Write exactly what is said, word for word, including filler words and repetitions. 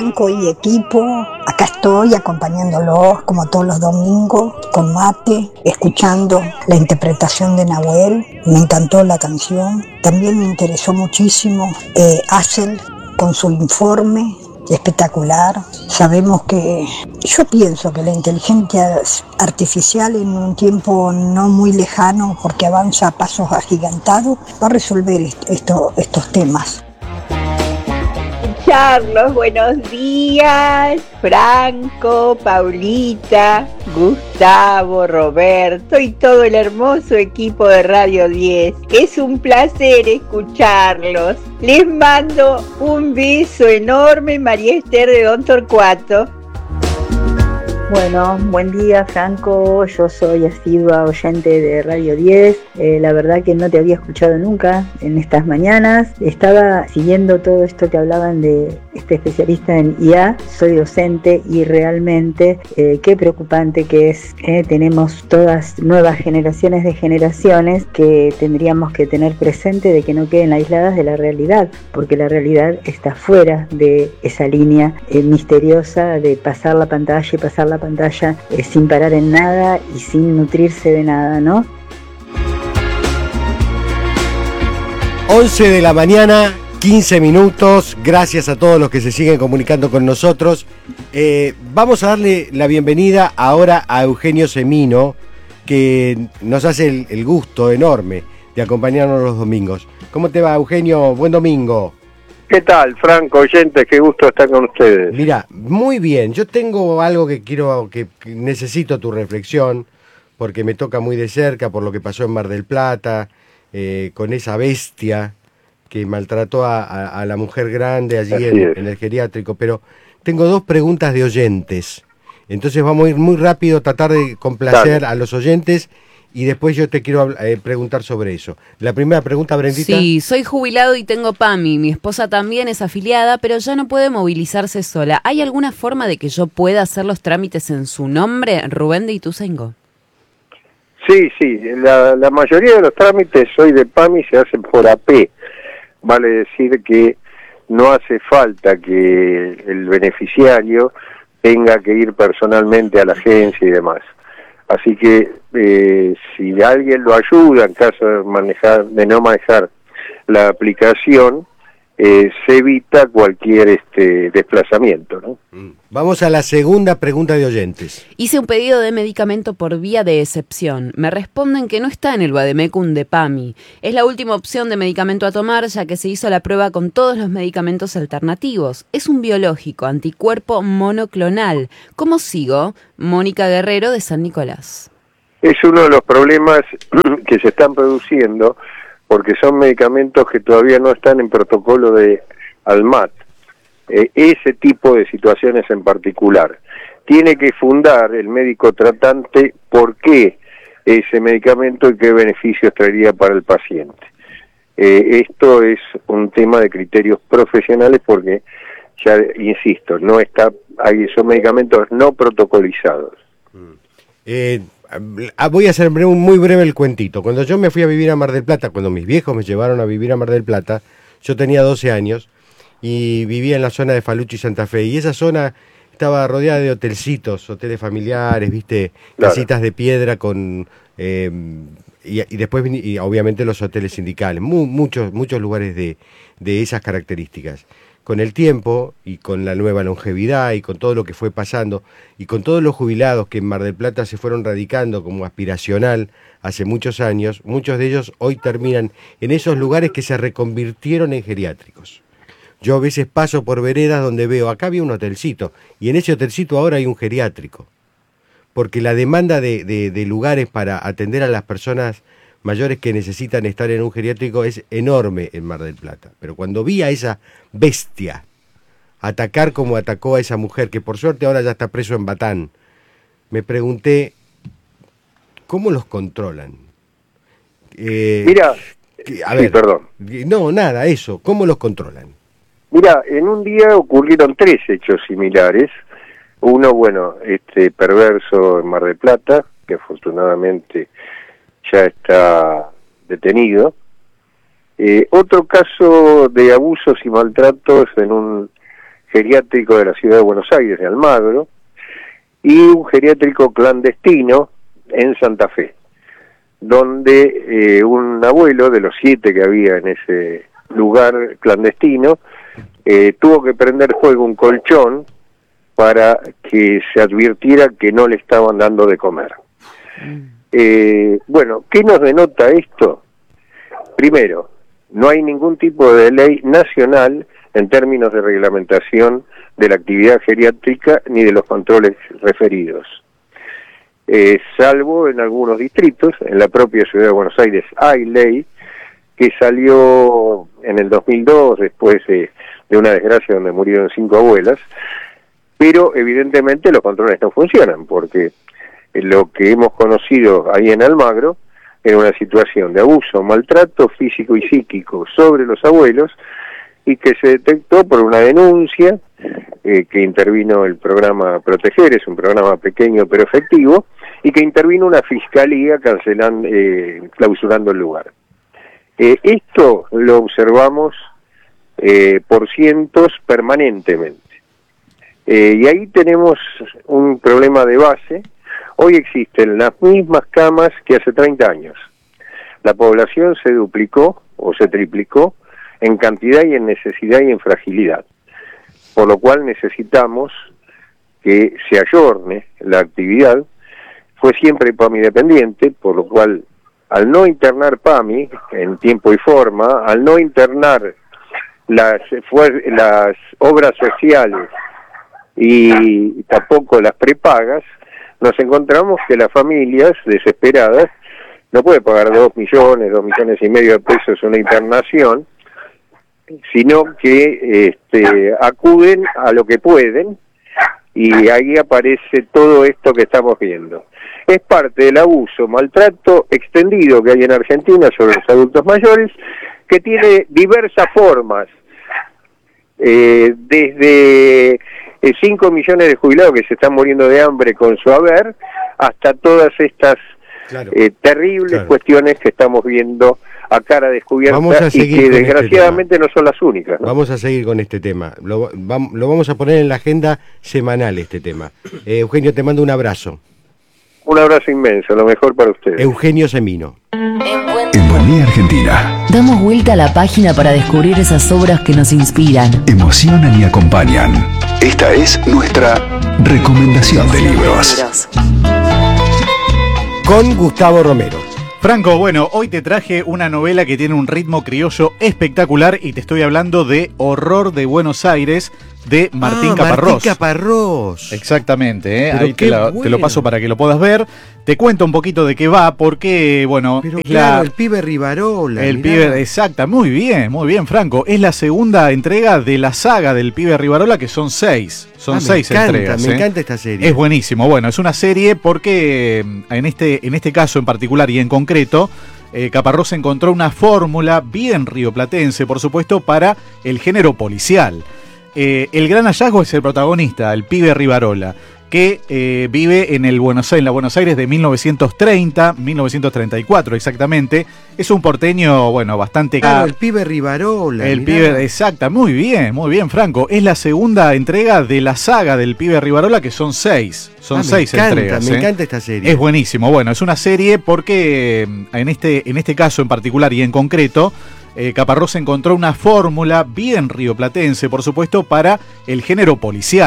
Y equipo, acá estoy acompañándolos como todos los domingos con mate, escuchando la interpretación de Nahuel. Me encantó la canción, también me interesó muchísimo eh, Axel con su informe espectacular. Sabemos que, yo pienso que la inteligencia artificial en un tiempo no muy lejano, porque avanza a pasos agigantados, va a resolver esto, estos temas. Carlos, buenos días. Franco, Paulita, Gustavo, Roberto y todo el hermoso equipo de Radio diez. Es un placer escucharlos. Les mando un beso enorme, María Esther de Don Torcuato. Bueno, buen día Franco, yo soy asidua oyente de Radio diez, eh, la verdad que no te había escuchado nunca en estas mañanas, estaba siguiendo todo esto que hablaban de este especialista en I A, soy docente y realmente eh, qué preocupante que es, eh, tenemos todas nuevas generaciones de generaciones que tendríamos que tener presente de que no queden aisladas de la realidad, porque la realidad está fuera de esa línea eh, misteriosa de pasar la pantalla y pasar la pantalla eh, sin parar en nada y sin nutrirse de nada, ¿no? once de la mañana, quince minutos. Gracias a todos los que se siguen comunicando con nosotros. Eh, vamos a darle la bienvenida ahora a Eugenio Semino, que nos hace el, el gusto enorme de acompañarnos los domingos. ¿Cómo te va, Eugenio? Buen domingo. ¿Qué tal, Franco, oyentes? Qué gusto estar con ustedes. Mira, muy bien. Yo tengo algo que quiero, que, que necesito tu reflexión, porque me toca muy de cerca por lo que pasó en Mar del Plata, eh, con esa bestia que maltrató a, a, a la mujer grande allí en, en el geriátrico. Pero tengo dos preguntas de oyentes. Entonces vamos a ir muy rápido, a tratar de complacer Dale. a los oyentes. Y después yo te quiero eh, preguntar sobre eso. La primera pregunta, Brendita. Sí, soy jubilado y tengo PAMI. Mi esposa también es afiliada, pero ya no puede movilizarse sola. ¿Hay alguna forma de que yo pueda hacer los trámites en su nombre, Rubén de Ituzaingó? Sí, sí. La, la mayoría de los trámites hoy de PAMI se hacen por A P. Vale decir que no hace falta que el beneficiario tenga que ir personalmente a la agencia y demás. Así que eh, si alguien lo ayuda en caso de manejar, de no manejar la aplicación, eh, se evita cualquier este desplazamiento, ¿no? Vamos a la segunda pregunta de oyentes. Hice un pedido de medicamento por vía de excepción. Me responden que no está en el Vademecum de PAMI. Es la última opción de medicamento a tomar, ya que se hizo la prueba con todos los medicamentos alternativos. Es un biológico, anticuerpo monoclonal. ¿Cómo sigo? Mónica Guerrero, de San Nicolás. Es uno de los problemas que se están produciendo, porque son medicamentos que todavía no están en protocolo de ALMAT. Eh, ese tipo de situaciones en particular. Tiene que fundar el médico tratante por qué ese medicamento y qué beneficios traería para el paciente. Eh, esto es un tema de criterios profesionales porque, ya insisto, no está, hay, son medicamentos no protocolizados. Eh, voy a hacer un muy breve el cuentito. Cuando yo me fui a vivir a Mar del Plata, cuando mis viejos me llevaron a vivir a Mar del Plata, yo tenía doce años, y vivía en la zona de Falucho y Santa Fe, y esa zona estaba rodeada de hotelcitos, hoteles familiares, viste, claro. Casitas de piedra con eh, y, y después y obviamente los hoteles sindicales, Mu, muchos muchos lugares de, de esas características. Con el tiempo y con la nueva longevidad y con todo lo que fue pasando y con todos los jubilados que en Mar del Plata se fueron radicando como aspiracional hace muchos años, muchos de ellos hoy terminan en esos lugares que se reconvirtieron en geriátricos. Yo a veces paso por veredas donde veo, acá había un hotelcito, y en ese hotelcito ahora hay un geriátrico. Porque la demanda de, de, de lugares para atender a las personas mayores que necesitan estar en un geriátrico es enorme en Mar del Plata. Pero cuando vi a esa bestia atacar como atacó a esa mujer, que por suerte ahora ya está preso en Batán, me pregunté, ¿cómo los controlan? Eh, Mira, a ver, sí, perdón. No, nada, eso, ¿cómo los controlan? Mira, en un día ocurrieron tres hechos similares. Uno, bueno, este perverso en Mar del Plata, que afortunadamente ya está detenido. Eh, otro caso de abusos y maltratos en un geriátrico de la ciudad de Buenos Aires, de Almagro, y un geriátrico clandestino en Santa Fe, donde eh, un abuelo de los siete que había en ese lugar clandestino eh, tuvo que prender fuego un colchón para que se advirtiera que no le estaban dando de comer. Eh, bueno, ¿qué nos denota esto? Primero, no hay ningún tipo de ley nacional en términos de reglamentación de la actividad geriátrica ni de los controles referidos. Eh, salvo en algunos distritos, en la propia ciudad de Buenos Aires hay ley que salió en el dos mil dos, después de, de una desgracia donde murieron cinco abuelas, pero evidentemente los controles no funcionan, porque lo que hemos conocido ahí en Almagro era una situación de abuso, maltrato físico y psíquico sobre los abuelos, y que se detectó por una denuncia eh, que intervino el programa Proteger, es un programa pequeño pero efectivo, y que intervino una fiscalía cancelando, eh, clausurando el lugar. Eh, esto lo observamos eh, por cientos permanentemente. Eh, y ahí tenemos un problema de base. Hoy existen las mismas camas que hace treinta años. La población se duplicó o se triplicó en cantidad y en necesidad y en fragilidad, por lo cual necesitamos que se ayorne la actividad. Fue siempre PAMI dependiente, por lo cual al no internar PAMI en tiempo y forma, al no internar las, las obras sociales y tampoco las prepagas, nos encontramos que las familias desesperadas no pueden pagar dos millones, dos millones y medio de pesos una internación, sino que este, acuden a lo que pueden, y ahí aparece todo esto que estamos viendo. Es parte del abuso, maltrato extendido que hay en Argentina sobre los adultos mayores, que tiene diversas formas, eh, desde cinco millones de jubilados que se están muriendo de hambre con su haber, hasta todas estas claro, eh, terribles claro. cuestiones que estamos viendo a cara descubierta y que desgraciadamente este no son las únicas, ¿no? Vamos a seguir con este tema, lo, va, lo vamos a poner en la agenda semanal este tema. Eh, Eugenio, te mando un abrazo. Un abrazo inmenso, lo mejor para ustedes. Eugenio Semino. En Buen Día Argentina damos vuelta a la página para descubrir esas obras que nos inspiran, emocionan y acompañan. Esta es nuestra recomendación de libros. Con Gustavo Romero. Franco, bueno, hoy te traje una novela que tiene un ritmo criollo espectacular y te estoy hablando de Horror de Buenos Aires, de Martín ah, Caparrós. Martín Caparrós. Exactamente, ¿eh? Ahí te, la, bueno. te lo paso para que lo puedas ver. Te cuento un poquito de qué va, porque, bueno... Pero es claro, la, el pibe Rivarola. El mirá. pibe, exacta, muy bien, muy bien, Franco. Es la segunda entrega de la saga del pibe Rivarola, que son seis. Son ah, seis me encanta, entregas. Me ¿eh? encanta esta serie. Es buenísimo. Bueno, es una serie porque en este, en este caso en particular y en concreto, eh, Caparrós encontró una fórmula bien rioplatense, por supuesto, para el género policial. Eh, el gran hallazgo es el protagonista, el pibe Rivarola, que eh, vive en el Buenos Aires, en la Buenos Aires de mil novecientos treinta, mil novecientos treinta y cuatro exactamente. Es un porteño, bueno, bastante... Claro, el pibe Rivarola. El mirá. pibe, exacta, muy bien, muy bien, Franco. Es la segunda entrega de la saga del pibe Rivarola, que son seis. Son ah, seis me encanta, entregas. Me ¿eh? encanta esta serie. Es buenísimo. Bueno, es una serie porque en este, en este caso en particular y en concreto, Eh, Caparrós encontró una fórmula bien rioplatense, por supuesto, para el género policial.